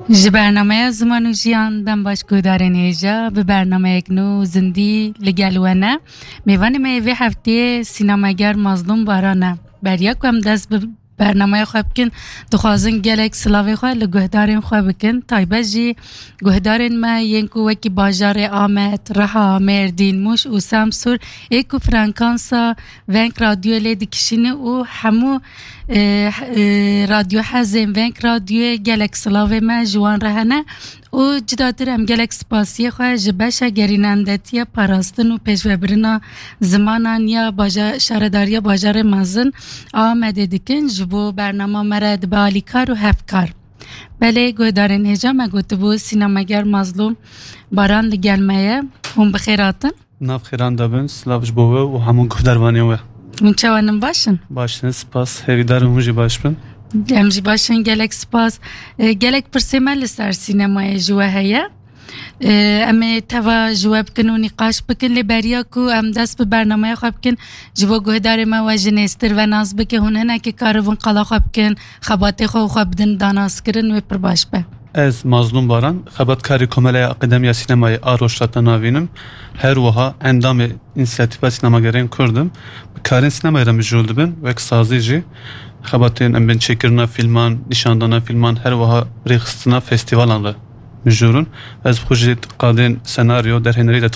ji bernameya ziman û jiyan dem baş guhdarên hêja bi bernameyek nû zindî li gel we ne. Mêvanê me vê hefteyê sînemager Mazlûm Baran e. Beriya ku em dest bi bernameya xwe bikin, dixwazin gelek silavê xwe li guhdarên xwe bikin. Taybet jî guhdarên me yên ku wekî bajarê Amed, Reha, Mêrdîn, Mûş û Semsûr ê ku frekansa venk radyoyê lê dikişîne û hemû radyo hezên venk radyoyê gelek silavê me ji wan re hene û cidatir em gelek spasiyê xwe ji beşa gerînendetiya parastin û pêşvebirina zimanan ya şaredariya bajarê mezin Amedê dikin ji bo bernama me re dibe alîkar û hevkar. Belê guhdarên hêja me gotibû sînemager Mazlûm Baran li gel me ye. Hûn bi xêr hatin? Nav xêran dabin, silav ji bo we û hemû guhdarvanên we. Hûn çawanin başin? Başin, spas, herîdarên hûn jî baş bin. Em jî başin gelek spas. Gelek pirsê me li ser sînemayê ji we heye. Em ê teva ji we bikin û nîqaş bikin lê beriya ku em dest bi bernameya xwe bikin ji bo guhdarê me we ji nêztir ve naz bike hûn hinekî karibin qala xwe bikin, xebatê xwe bidin danazkirin wê pir baş be. Ez Mazlûm Baran, xebatkarê Komeleya Akademiya Sînemayê a Rojhilatê navînim. Her wiha endamê înisiyatîfa sînemagerên Kurd im. Bi karên sînemayê re mijûl dibin, wek sazî jî. Xebatên em bên çêkirina fîlman, nîşandana fîlman, her wiha rêxistina festîvalan re mijûrin. Ez xwe jî qadên senaryo derhênerî de